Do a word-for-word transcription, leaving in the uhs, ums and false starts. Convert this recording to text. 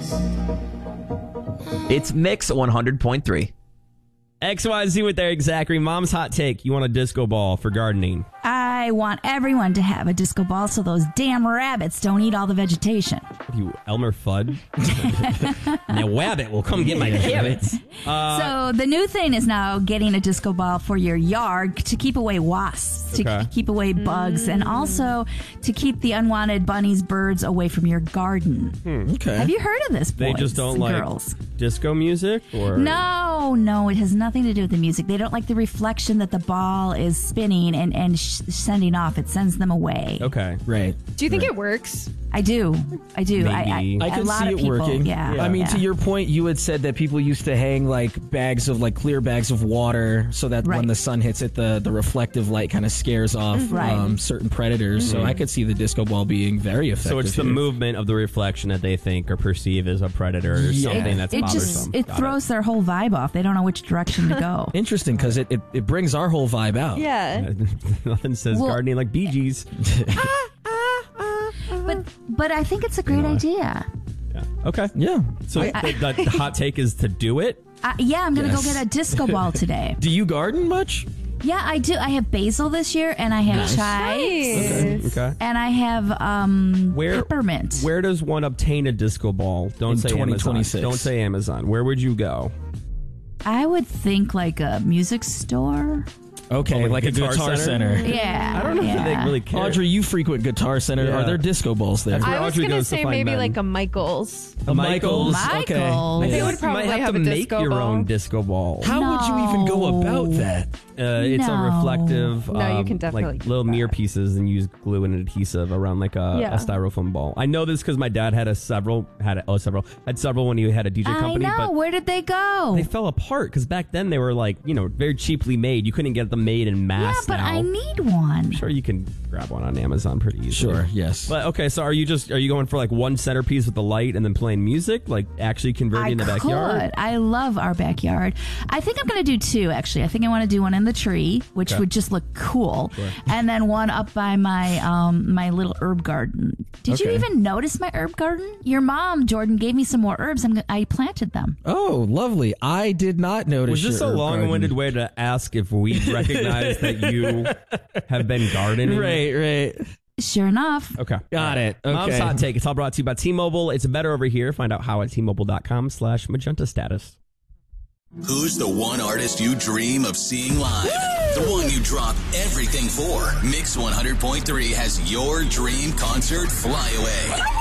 It's Mix one hundred point three. X Y Z with Eric Zachary. Mom's hot take. You want a disco ball for gardening. I want everyone to have a disco ball so those damn rabbits don't eat all the vegetation. You Elmer Fudd? Now Wabbit will come get my carrots. Uh, so the new thing is now getting a disco ball for your yard to keep away wasps, to Okay. keep away bugs, and also to keep the unwanted bunnies, birds away from your garden. Okay. Have you heard of this, boys they just don't and like girls? disco music? Or No, no, it has nothing to do with the music. They don't like the reflection that the ball is spinning and, and sh- sending off. It sends them away. Okay. Right. Do you think it works? I do. I do. Maybe. I, I, I can a lot see of it people, working. Yeah. I mean, yeah. to your point, you had said that people used to hang like bags of like clear bags of water so that Right. when the sun hits it, the, the reflective light kind of scares off Right. um, certain predators. So I could see the disco ball being very effective. So it's the here. movement of the reflection that they think or perceive as a predator or Yeah. something that's it bothersome. just it Got throws their whole vibe off. They don't know which direction to go. Interesting because it, it, it brings our whole vibe out. Yeah. Nothing says Well- gardening like Bee Gees. but but I think it's a great idea. Yeah. Okay. Yeah. So the, the, the hot take is to do it. Uh, yeah, I'm gonna Yes. go get a disco ball today. Do you garden much? Yeah, I do. I have basil this year, and I have chives, Nice. Okay. and I have um Where peppermint. Where does one obtain a disco ball? Don't In say twenty Amazon. twenty-six. Don't say Amazon. Where would you go? I would think like a music store. Okay, Oh, like like a Guitar guitar Center? center. Yeah, I don't know yeah. if they really care. Audrey, you frequent Guitar Center. Yeah. Are there disco balls there? That's where I was Audrey going to goes to say find maybe men. like a Michaels. A Michaels. Okay. Michaels. I They think would you probably might have, have to a make disco your ball. own disco ball. How would you even go No. about that? Uh, it's a No. reflective, No, you um, can definitely like do little that. mirror pieces and use glue and adhesive around like a, Yeah. a styrofoam ball. I know this because my dad had a several had a, oh several had several when he had a D J I company. know. But Where did they go? they fell apart because back then they were like you know very cheaply made. You couldn't get them made in yeah, mass. but now. I need one. I'm sure you can grab one on Amazon pretty easily. Sure, yes. But okay, so are you just are you going for like one centerpiece with the light and then playing music, like actually converting I the backyard? could. I love our backyard. I think I'm going to do two, actually. I think I want to do one in the tree, which Okay. would just look cool, and then one up by my um my little herb garden. Did you Okay. even notice my herb garden? Your mom, Jordan, gave me some more herbs. I'm, go- I planted them. Oh, lovely. I did not notice. Was this your a herb long-winded garden. way to ask if we recognize that you have been gardening? Right, right. Sure enough. Okay. Got it. Mom's Okay. Hot Take. It's all brought to you by T-Mobile. It's better over here. Find out how at T-Mobile.com slash magenta status. Who's the one artist you dream of seeing live? The one you drop everything for. Mix one hundred point three has your dream concert fly away.